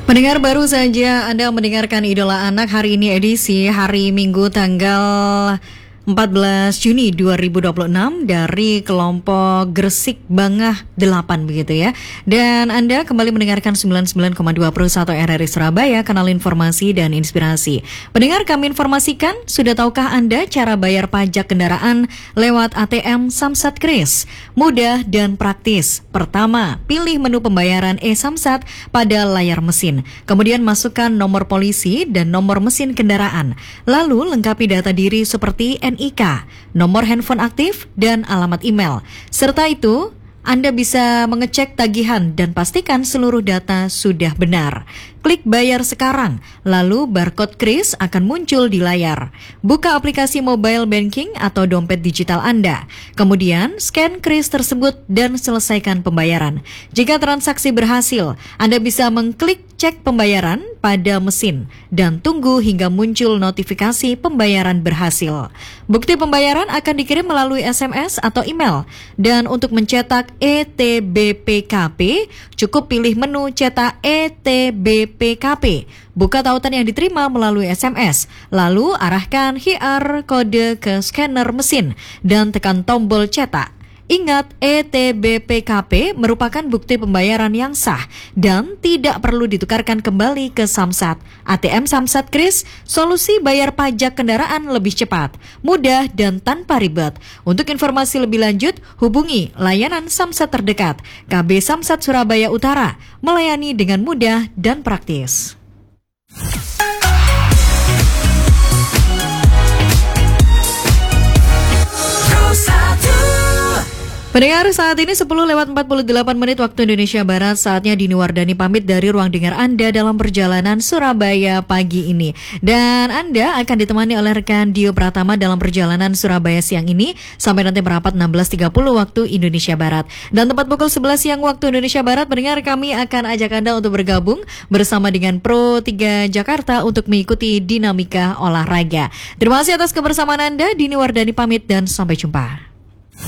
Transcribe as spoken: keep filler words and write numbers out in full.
Pendengar, baru saja Anda mendengarkan Idola Anak hari ini edisi hari Minggu tanggal empat belas Juni dua ribu dua puluh enam dari kelompok Gresik Bangah delapan begitu ya. Dan Anda kembali mendengarkan sembilan puluh sembilan koma dua Pro satu R R I Surabaya, kanal informasi dan inspirasi. Pendengar, kami informasikan, sudah tahukah Anda cara bayar pajak kendaraan lewat A T M Samsat Kris? Mudah dan praktis. Pertama, pilih menu pembayaran e-Samsat pada layar mesin. Kemudian masukkan nomor polisi dan nomor mesin kendaraan. Lalu lengkapi data diri seperti N I K, nomor handphone aktif, dan alamat email. Serta itu, Anda bisa mengecek tagihan dan pastikan seluruh data sudah benar. Klik bayar sekarang, lalu barcode kris akan muncul di layar. Buka aplikasi mobile banking atau dompet digital Anda. Kemudian, scan kris tersebut dan selesaikan pembayaran. Jika transaksi berhasil, Anda bisa mengklik cek pembayaran pada mesin dan tunggu hingga muncul notifikasi pembayaran berhasil. Bukti pembayaran akan dikirim melalui S M S atau email. Dan untuk mencetak E T B P K P, cukup pilih menu cetak E T B P K P. Buka tautan yang diterima melalui S M S, lalu arahkan Q R kode ke scanner mesin dan tekan tombol cetak. Ingat, E T B P K P merupakan bukti pembayaran yang sah dan tidak perlu ditukarkan kembali ke Samsat. A T M Samsat Kris, solusi bayar pajak kendaraan lebih cepat, mudah, dan tanpa ribet. Untuk informasi lebih lanjut, hubungi layanan Samsat terdekat. K B Samsat Surabaya Utara, melayani dengan mudah dan praktis. Pendengar, saat ini sepuluh lewat empat puluh delapan menit waktu Indonesia Barat. Saatnya Dini Wardani pamit dari ruang dengar Anda dalam perjalanan Surabaya pagi ini. Dan Anda akan ditemani oleh rekan Dio Pratama dalam perjalanan Surabaya siang ini sampai nanti merapat enam belas tiga puluh waktu Indonesia Barat. Dan tepat pukul sebelas siang waktu Indonesia Barat, pendengar, kami akan ajak Anda untuk bergabung bersama dengan Pro tiga Jakarta untuk mengikuti dinamika olahraga. Terima kasih atas kebersamaan Anda. Dini Wardani pamit dan sampai jumpa.